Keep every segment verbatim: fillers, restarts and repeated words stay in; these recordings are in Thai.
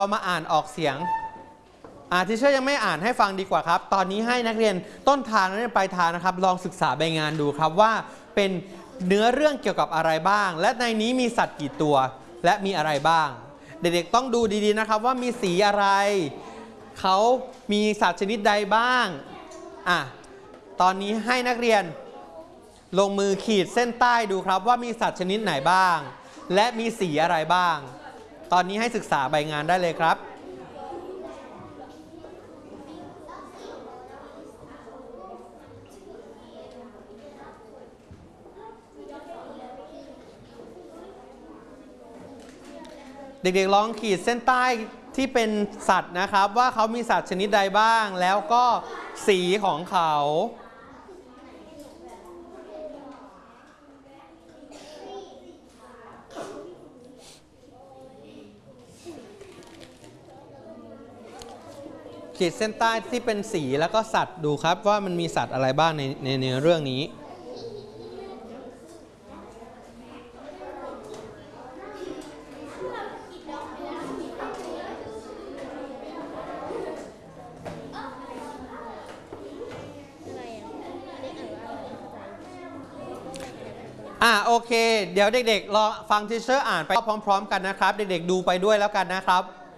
เรามาอ่านออกเสียงอ่าที่เชื่อยังไม่อ่านให้ฟังดีกว่าครับตอนนี้ให้นักเรียนต้นทางนักเรียนปลายทางนะครับลองศึกษาใบงานดูครับว่าเป็นเนื้อเรื่องเกี่ยวกับอะไรบ้างและในนี้มีสัตว์กี่ตัวและมีอะไรบ้างเด็กๆต้องดูดีๆนะครับว่ามีสีอะไรเขามีสัตว์ชนิดใดบ้างอ่ะตอนนี้ให้นักเรียนลงมือขีดเส้นใต้ดูครับว่ามีสัตว์ชนิดไหนบ้างและมีสีอะไรบ้างตอนนี้ให้ศึกษาใบงานได้เลยครับเด็กๆลองขีดเส้นใต้ที่เป็นสัตว์นะครับว่าเขามีสัตว์ชนิดใดบ้างแล้วก็สีของเขาขีดเส้นใต้ที่เป็นสีแล้วก็สัตว์ดูครับว่ามันมีสัตว์อะไรบ้างในในในเรื่องนี้อ่าโอเคเดี๋ยวเด็กๆรอฟังทีเชอร์อ่านไปพร้อมๆกันนะครับเด็กๆดูไปด้วยแล้วกันนะครับ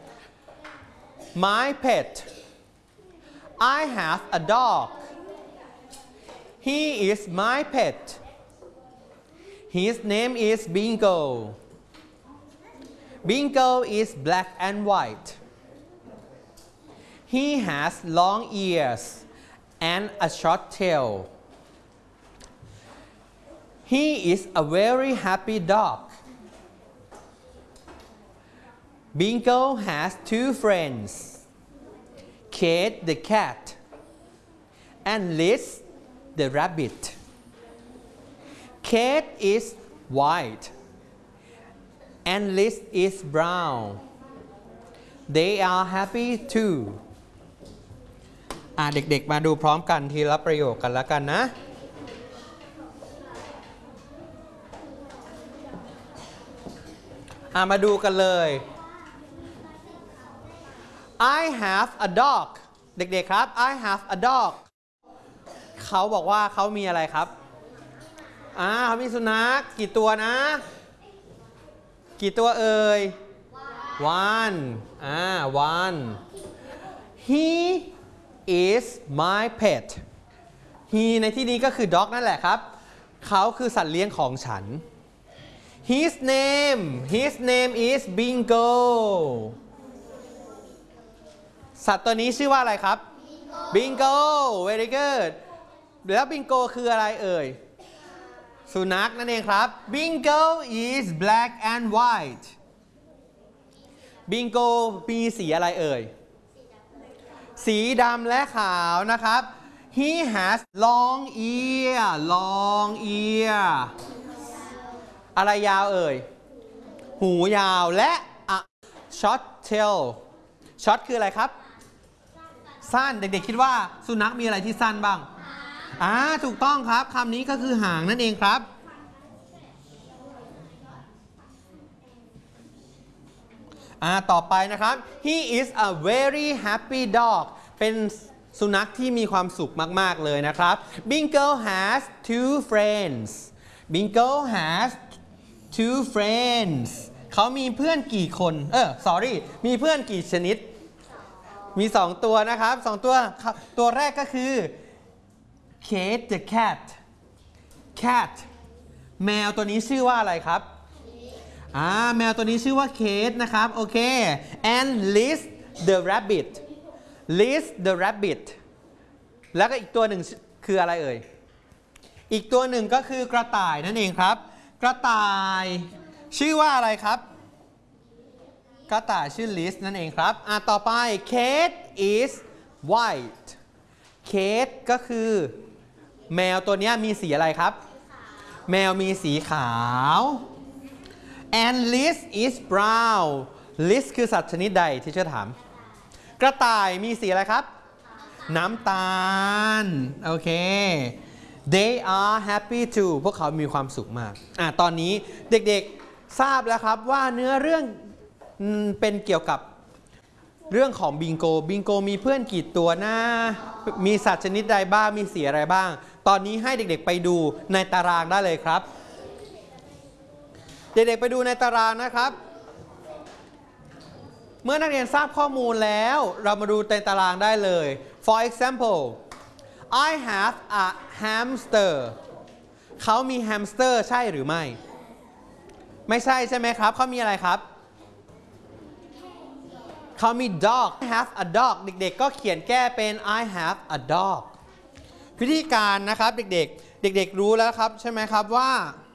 My pet I have a dog He is my pet His name is Bingo Bingo is black and white He has long ears and a short tail He is a very happy dog. Bingo has two friends, Kate the cat and Liz the rabbit. Kate is white and Liz is brown. They are happy too. อ่ะเด็กๆมาดูพร้อมกันทีละประโยคกันแล้วกันนะอ่ะมาดูกันเลย I have a dog เด็กๆครับ I have a dog เขาบอกว่าเขามีอะไรครับอ่าเขามีสุนัขกี่ตัวนะกี่ตัวเอ่ย one อ่า one He is my pet He ในที่นี้ก็คือ dog นั่นแหละครับเขาคือสัตว์เลี้ยงของฉันHis name His name is Bingo สัตว์ตัวนี้ชื่อว่าอะไรครับ Bingo very good แล้ว Bingo คืออะไรเอ่ยสุนัขนั่นเองครับ Bingo is black and white Bingo มีสีอะไรเอ่ยสีดำและขาวนะครับ He has long ear long earอะไรยาวเอ่ยหูยาวและ a short tail short คืออะไรครับสั้นเด็กๆคิดว่าสุนัขมีอะไรที่สั้นบ้างอ่าถูกต้องครับคำนี้ก็คือหางนั่นเองครับอ่าต่อไปนะครับ he is a very happy dog เป็นสุนัขที่มีความสุขมากๆเลยนะครับ Bingo has two friends Bingo has two friends เขามีเพื่อนกี่คนเออ sorry มีเพื่อนกี่ชนิดมีสองตัวนะครับสองตัวตัวแรกก็คือ Kate the cat cat แมวตัวนี้ชื่อว่าอะไรครับอ่าแมวตัวนี้ชื่อว่า Kate นะครับโอเค and Liz the rabbit Liz the rabbit แล้วก็อีกตัวหนึ่งคืออะไรเอ่ยอีกตัวหนึ่งก็คือกระต่ายนั่นเองครับกระต่ายชื่อว่าอะไรครับกระต่ายชื่อ Liz นั่นเองครับอ่ะต่อไป Kate is white Kate ก็คือแมวตัวนี้มีสีอะไรครับแมวมีสีขาว and Liz is brown Liz คือสัตว์ชนิดใดที่จะถามกระต่ายมีสีอะไรครับน้ำตาลโอเค They are happy too พวกเขามีความสุขมากอ่ะตอนนี้เด็กๆทราบแล้วครับว่าเนื้อเรื่องเป็นเกี่ยวกับเรื่องของบิงโกบิงโกมีเพื่อนกี่ตัวนะมีสัตว์ชนิดใดบ้างมีสีอะไรบ้างตอนนี้ให้เด็กๆไปดูในตารางได้เลยครับเด็กๆไปดูในตารางนะครับเมื่อนักเรียนทราบข้อมูลแล้วเรามาดูในตารางได้เลย for example I have a hamster เขามีแฮมสเตอร์ใช่หรือไม่ไม่ใช่ใช่ไหมครับเขามีอะไรครับเขามี dog I have a dog เด็กๆก็เขียนแก้เป็น I have a dog วิธีการนะครับเด็กๆเด็กๆรู้แล้วครับใช่ไหมครับว่า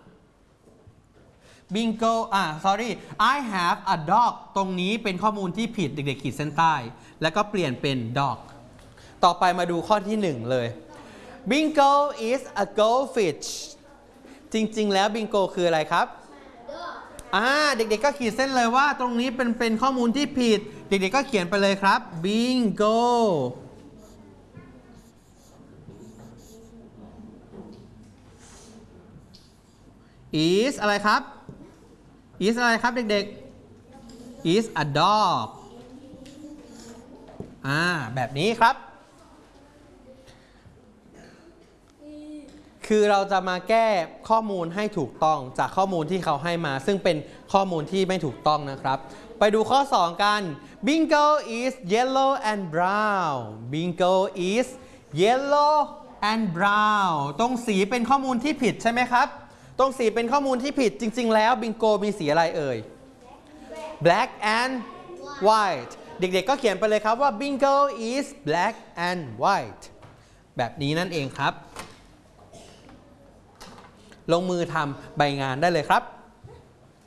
bingo อ่า sorry I have a dog ตรงนี้เป็นข้อมูลที่ผิดเด็กๆขีดเส้นใต้แล้วก็เปลี่ยนเป็น dog ต่อไปมาดูข้อที่หนึ่งเลย bingo is a goldfish จริงๆแล้ว bingo คืออะไรครับอ่าเด็กๆก็ขีดเส้นเลยว่าตรงนี้เป็นเป็นข้อมูลที่ผิดเด็กๆก็เขียนไปเลยครับ bingo is อะไรครับ is อะไรครับเด็กๆ is a dog อ่าแบบนี้ครับคือเราจะมาแก้ข้อมูลให้ถูกต้องจากข้อมูลที่เขาให้มาซึ่งเป็นข้อมูลที่ไม่ถูกต้องนะครับไปดูข้อสองกัน bingo is yellow and brown bingo is yellow and brown ตรงสีเป็นข้อมูลที่ผิดใช่ไหมครับตรงสีเป็นข้อมูลที่ผิดจริงๆแล้วบิงโกมีสีอะไรเอ่ย black and white เด็กๆก็เขียนไปเลยครับว่า bingo is black and white แบบนี้นั่นเองครับลงมือทำใบงานได้เลยครับ